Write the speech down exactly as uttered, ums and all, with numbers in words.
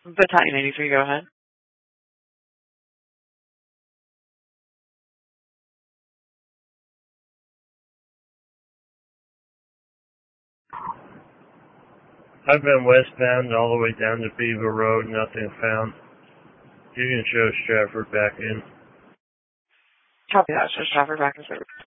Battalion eighty-three, go ahead. I've been westbound all the way down to Beaver Road, nothing found. You can show Stratford back in. Copy that, show Stratford back in service.